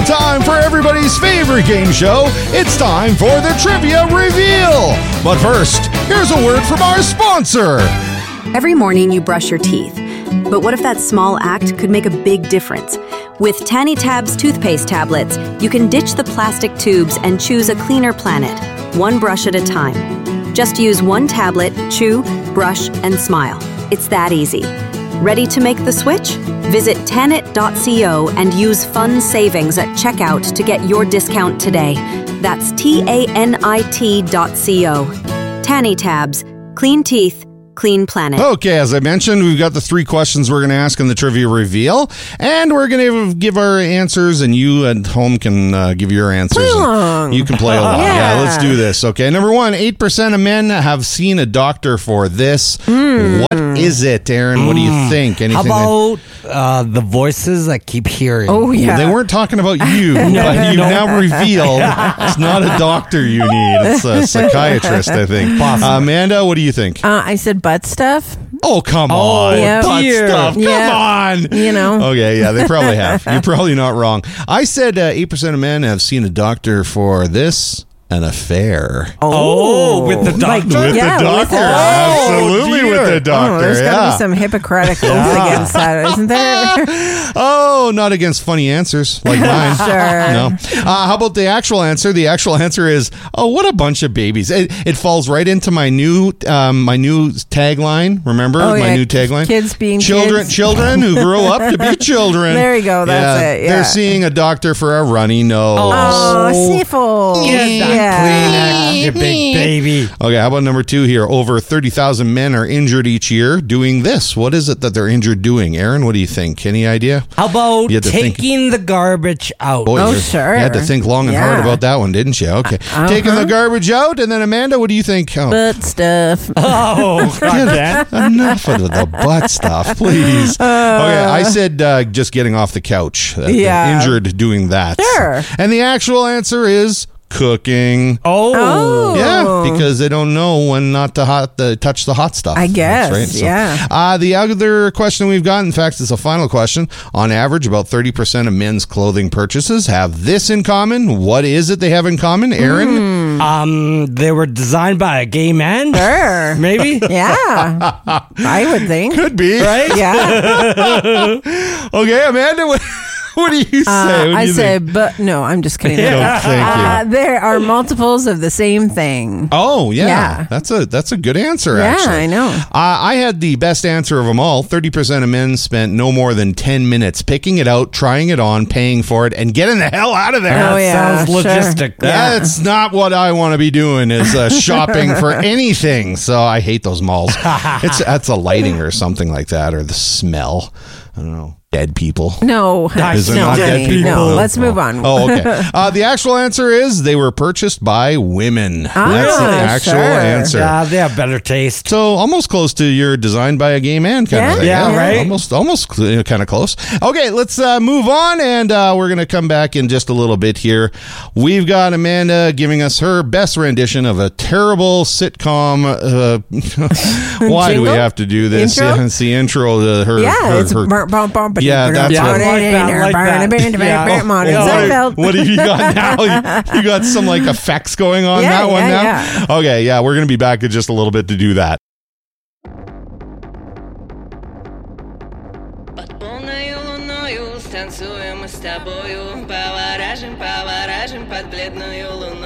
time for everybody's favorite game show. It's time for the Trivia Reveal. But first, here's a word from our sponsor. Every morning you brush your teeth. But what if that small act could make a big difference? With Tanny Tabs toothpaste tablets, you can ditch the plastic tubes and choose a cleaner planet, one brush at a time. Just use one tablet, chew, brush, and smile. It's that easy. Ready to make the switch? Visit Tanit.co and use fun savings at checkout to get your discount today. That's TANIT.co. Tanny Tabs. Clean teeth. Clean planet. Okay, as I mentioned, we've got the 3 questions we're going to ask in the Trivia Reveal, and we're going to give our answers, and you at home can give your answers. Play along. You can play along. Yeah, let's do this. Okay, number 1, 8% of men have seen a doctor for this. What is it, Aaron? What do you think? Anything? How about the voices I keep hearing? Oh, yeah. They weren't talking about you, but you've now revealed it's not a doctor you need. It's a psychiatrist, I think. Amanda, what do you think? I said butt stuff. Oh, come on. yeah. Butt stuff. Come on. You know. Okay, yeah, they probably have. You're probably not wrong. I said 8% of men have seen a doctor for this. An affair. Oh, with the doctor? With the doctor. Absolutely with the doctor. There's got to be some Hippocratic oath against that, isn't there? Oh, not against funny answers like mine. Sure. No. How about the actual answer? The actual answer is, oh, what a bunch of babies. It falls right into my new tagline. Remember my new tagline? Kids being children. kids. Children who grow up to be children. There you go. That's it. Yeah. They're seeing a doctor for a runny nose. Oh, sniffle. Kleenex, you big baby. Okay, how about number 2 here? Over 30,000 men are injured each year doing this. What is it that they're injured doing? Aaron, what do you think? Any idea? How about taking the garbage out? Boy, sure. You had to think long and hard about that one, didn't you? Okay. Taking the garbage out, and then Amanda, what do you think? Oh. Butt stuff. Oh, enough of the butt stuff, please. Okay, I said just getting off the couch. Injured doing that. Sure. And the actual answer is cooking. Oh. Yeah, because they don't know when not to touch the hot stuff. I guess, That's right. yeah. The other question we've got, in fact, is a final question. On average, about 30% of men's clothing purchases have this in common. What is it they have in common, Aaron? They were designed by a gay man? Sure. Maybe? Yeah. I would think. Could be. Right? Yeah. Okay, Amanda, what do you say? I say, but no, I'm just kidding. No, thank you. There are multiples of the same thing. Oh, yeah. Yeah. That's a good answer, actually. Yeah, I know. I had the best answer of them all. 30% of men spent no more than 10 minutes picking it out, trying it on, paying for it, and getting the hell out of there. Oh, yeah. Sounds logistic. That's not what I want to be doing, is shopping for anything. So I hate those malls. That's a lighting or something like that, or the smell. I don't know. Dead people. No. Is it not dead people? No, let's move on. Oh, okay. The actual answer is they were purchased by women. That's the actual answer. Yeah, they have better taste. So almost close to your designed by a gay man kind of thing. Yeah, right. Almost kind of close. Okay, let's move on, and we're going to come back in just a little bit here. We've got Amanda giving us her best rendition of a terrible sitcom. Why do we have to do this? Intro? Yeah, it's the intro to her. It's Yeah, that's I like that. What have you got now? You got some like effects going on that one now? Yeah. Okay, yeah, we're going to be back in just a little bit to do that. Танцуем мы с тобою, поворачиваем под бледную